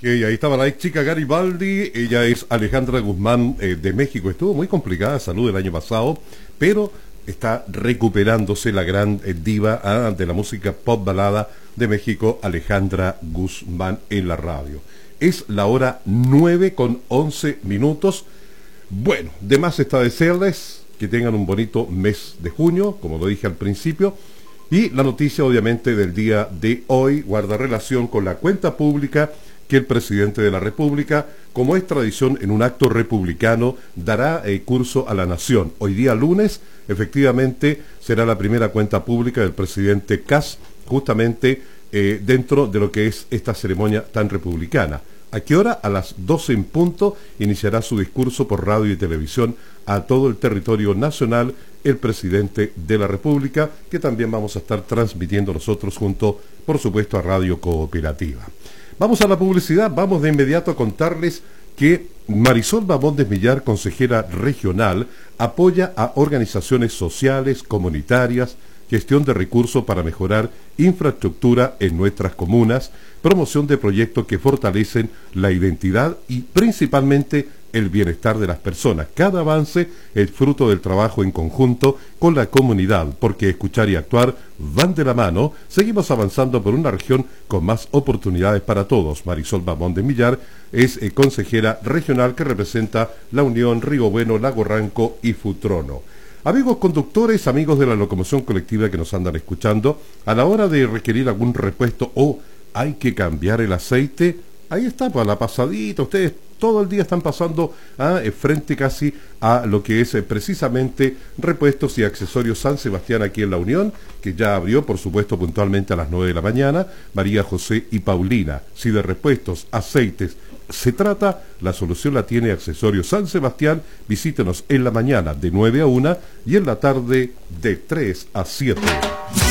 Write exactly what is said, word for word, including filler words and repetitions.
Y ahí estaba la ex chica Garibaldi, ella es Alejandra Guzmán eh, de México. Estuvo muy complicada de salud el año pasado, pero está recuperándose la gran eh, diva ah, de la música pop balada de México, Alejandra Guzmán en la radio. Es la hora nueve con once minutos. Bueno, de más está desearles que tengan un bonito mes de junio, como lo dije al principio. Y la noticia obviamente del día de hoy guarda relación con la cuenta pública que el presidente de la República, como es tradición en un acto republicano, dará eh, curso a la nación. Hoy día lunes, efectivamente, será la primera cuenta pública del presidente Kast, justamente eh, dentro de lo que es esta ceremonia tan republicana. ¿A qué hora? A las doce en punto iniciará su discurso por radio y televisión a todo el territorio nacional el presidente de la República, que también vamos a estar transmitiendo nosotros junto, por supuesto, a Radio Cooperativa. Vamos a la publicidad, vamos de inmediato a contarles que Marisol Bamondes Millar, consejera regional, apoya a organizaciones sociales, comunitarias, gestión de recursos para mejorar infraestructura en nuestras comunas, promoción de proyectos que fortalecen la identidad y principalmente el bienestar de las personas. Cada avance es fruto del trabajo en conjunto con la comunidad, porque escuchar y actuar van de la mano. Seguimos avanzando por una región con más oportunidades para todos. Marisol Bamondes Millar es eh, consejera regional que representa la Unión Río Bueno, Lago Ranco y Futrono. Amigos conductores, amigos de la locomoción colectiva que nos andan escuchando, a la hora de requerir algún repuesto o hay que cambiar el aceite, ahí está, para la pasadita, ustedes todo el día están pasando ah, frente casi a lo que es eh, precisamente repuestos y accesorios San Sebastián aquí en La Unión, que ya abrió, por supuesto, puntualmente a las nueve de la mañana, María José y Paulina. Si de repuestos, aceites se trata, la solución la tiene Accesorios San Sebastián. Visítenos en la mañana de nueve a una y en la tarde de tres a siete.